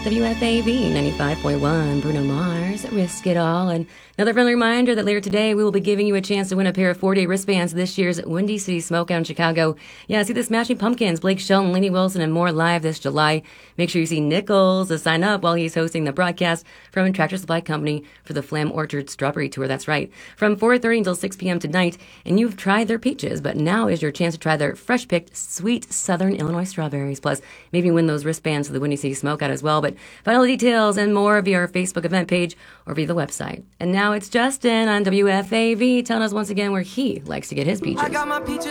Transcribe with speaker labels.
Speaker 1: WFAV 95.1, Bruno Mars, Risk It All. And another friendly reminder that later today we will be giving you a chance to win a pair of 4-day wristbands this year's Windy City Smokeout in Chicago. Yeah, see the Smashing Pumpkins, Blake Shelton, Lainey Wilson, and more live this July. Make sure you see Nichols to sign up while he's hosting the broadcast from Tractor Supply Company for the Flam Orchard Strawberry Tour. That's right, from 4:30 until 6 p.m. tonight. And you've tried their peaches, but now is your chance to try their fresh-picked, sweet Southern Illinois strawberries. Plus, maybe win those wristbands to the Windy City Smokeout as well. But find all the details and more via our Facebook event page or via the website. And now it's Justin on WFAV telling us once again where he likes to get his peaches.
Speaker 2: I got my peaches